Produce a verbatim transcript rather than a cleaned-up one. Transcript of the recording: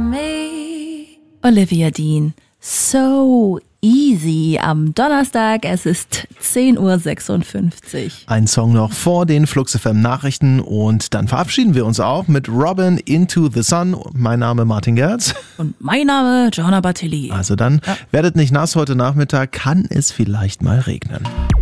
me. Olivia Dean, So Easy am Donnerstag, es ist zehn Uhr sechsundfünfzig. Ein Song noch vor den Flux F M Nachrichten und dann verabschieden wir uns auch mit Robin Into the Sun. Mein Name Martin Gerz. Und mein Name Johanna Bartelli. Also dann, ja. Werdet nicht nass, heute Nachmittag kann es vielleicht mal regnen.